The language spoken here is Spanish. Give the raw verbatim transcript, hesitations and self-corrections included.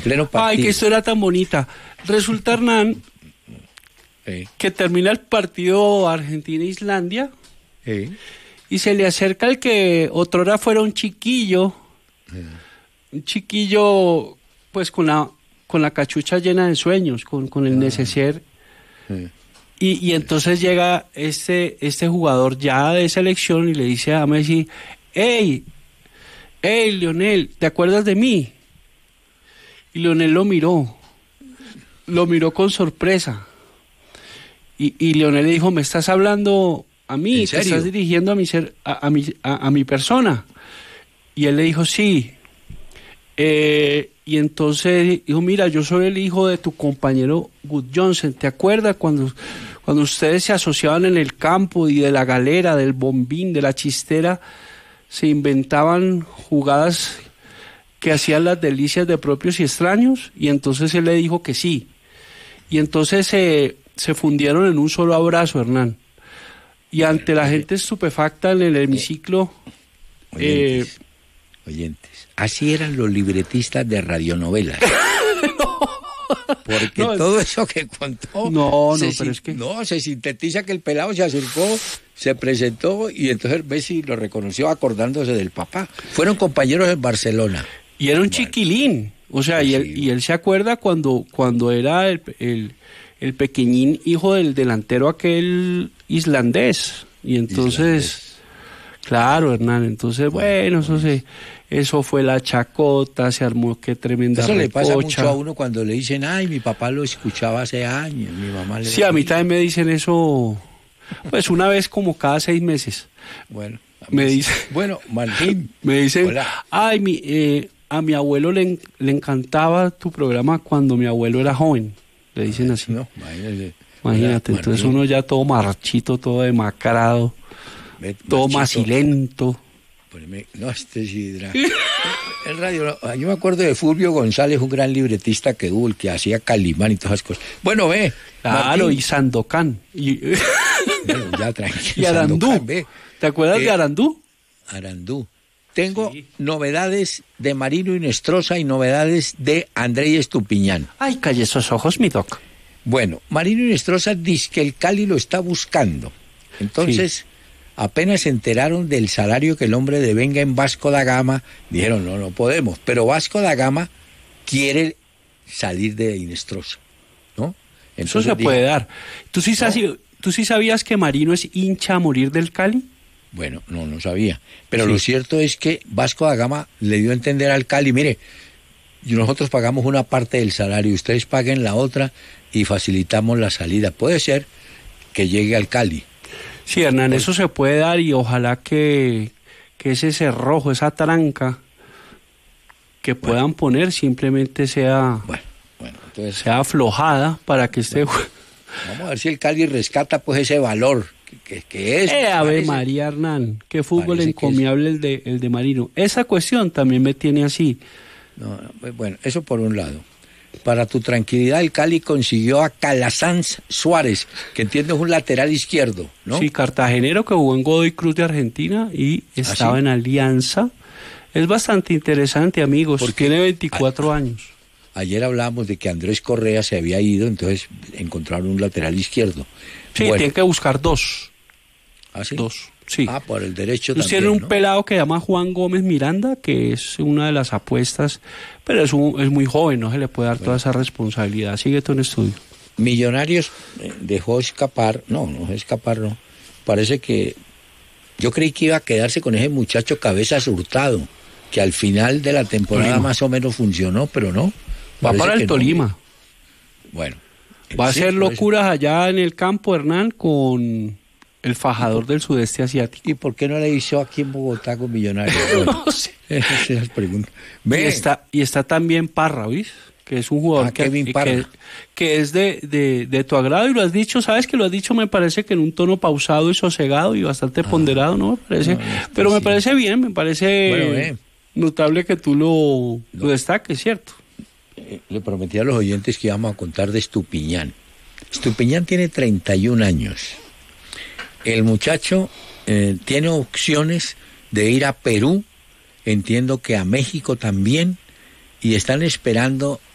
pleno partido. Ay, que esto era tan bonita. Resulta, Hernán, Sí. que termina el partido Argentina-Islandia Sí. y se le acerca el que otrora fuera un chiquillo, Sí. un chiquillo pues con la con la cachucha llena de sueños, con, con el Ah. neceser. Sí. Y, y entonces llega este, este jugador ya de selección y le dice a Messi, hey, hey, Lionel, ¿te acuerdas de mí? Y Lionel lo miró, lo miró con sorpresa. Y, y Lionel le dijo, ¿me estás hablando a mí? ¿En ¿Te serio? estás dirigiendo a mi, ser, a, a mi, a, a mi persona? Y él le dijo, sí. Eh, y entonces dijo, mira, yo soy el hijo de tu compañero Good Johnson. ¿Te acuerdas cuando, cuando ustedes se asociaban en el campo y de la galera, del bombín, de la chistera, se inventaban jugadas que hacían las delicias de propios y extraños? Y entonces él le dijo que sí. Y entonces se, se fundieron en un solo abrazo, Hernán. Y ante la gente estupefacta en el hemiciclo... Eh, Oyentes, oyentes. Así eran los libretistas de radionovelas. Porque No, todo eso que contó... No, no, se pero sin- es que- No, se sintetiza que el pelado se acercó, se presentó y entonces Messi lo reconoció acordándose del papá. Fueron compañeros en Barcelona. Y era un Bueno. chiquilín, o sea, y, él, Sí. y él se acuerda cuando, cuando era el, el, el pequeñín hijo del delantero aquel islandés. Y entonces, Islandés. claro, Hernán, entonces, bueno, eso se, eso fue la chacota, se armó qué tremenda Eso le pasa recocha. mucho a uno cuando le dicen, ay, mi papá lo escuchaba hace años, mi mamá le... Sí, a mí también me dicen eso, pues una vez como cada seis meses. Bueno, a Me mí sí. dice- Bueno, Martín. Me dicen, Hola. ay, mi, eh, a mi abuelo le, en- le encantaba tu programa cuando mi abuelo era joven. Le dicen así. No, imagínate. Imagínate, Hola, entonces Martín. uno ya todo marchito, todo demacrado, Ve, todo Marchito, macilento. poneme- No, este sí, dra- el radio, no, yo me acuerdo de Fulvio González, un gran libretista que hubo, el que hacía Calimán y todas esas cosas. Bueno, ve. Claro, Martín. y Sandokan. Y, Bueno, ya tranquilo. y Arandú. Sandokan, ve. ¿Te acuerdas Eh, de Arandú? Arandú. Tengo Sí. novedades de Marino Inestrosa y novedades de André Estupiñán. Ay, calle esos ojos, mi doc. Bueno, Marino Inestrosa dice que el Cali lo está buscando. Entonces, apenas se enteraron del salario que el hombre devenga en Vasco da Gama, dijeron, no, no podemos. Pero Vasco da Gama quiere salir de Inestrosa, ¿no? Eso se dijo, puede dar. ¿Tú sí, sabías, ¿Tú sí sabías que Marino es hincha a morir del Cali? Bueno, no, no sabía. Pero Sí. lo cierto es que Vasco da Gama le dio a entender al Cali, mire, nosotros pagamos una parte del salario, ustedes paguen la otra y facilitamos la salida. Puede ser que llegue al Cali. Sí, Hernán, eso se puede dar y ojalá que, que ese cerrojo, esa tranca que puedan poner simplemente sea, Bueno, bueno, entonces sea aflojada para que esté... vamos a ver si el Cali rescata pues ese valor que, que, que es. Eh, Ave parece. María, Hernán, qué fútbol Parece que encomiable el de, el de Marino. Esa cuestión también me tiene así. No, no, pues, bueno, eso por un lado. Para tu tranquilidad, el Cali consiguió a Calasanz Suárez, que entiendo es un lateral izquierdo, ¿no? Sí, cartagenero que jugó en Godoy Cruz de Argentina y estaba sí? en Alianza. Es bastante interesante, amigos. Porque- Tiene veinticuatro años. Ayer hablábamos de que Andrés Correa se había ido, entonces encontraron un lateral izquierdo. Sí, Bueno, tienen que buscar dos. ¿ah, sí? Dos, sí. Ah, por el derecho Ellos también, tienen un ¿no? pelado que se llama Juan Gómez Miranda, que es una de las apuestas, pero es, un- es muy joven, no se le puede dar toda esa responsabilidad. Sigue tú en estudio. Millonarios eh, dejó escapar, no, no escapar, no. Parece que yo creí que iba a quedarse con ese muchacho Cabezas Hurtado, que al final de la temporada Tolima. más o menos funcionó, pero no. Va Parece para que el no. Tolima. Bueno. Va a sí, hacer por eso. locuras allá en el campo, Hernán, con el fajador del sudeste asiático. ¿Y por qué no le hizo aquí en Bogotá con Millonarios? Bueno, No sé. esas son las preguntas. Y Ve, está, y está también Parra, ¿oís? Que es un jugador Ah, que, Kevin que, Parra. que es de, de, de tu agrado y lo has dicho, ¿sabes que lo has dicho? Me parece que en un tono pausado y sosegado y bastante ponderado, ¿no? Me parece, no, no, pero me sí. parece bien, me parece Bueno, eh. notable que tú lo, lo destaques, ¿cierto? eh, le prometí a los oyentes que íbamos a contar de Estupiñán. Estupiñán tiene treinta y un años. El muchacho eh, tiene opciones de ir a Perú, entiendo que a México también, y están esperando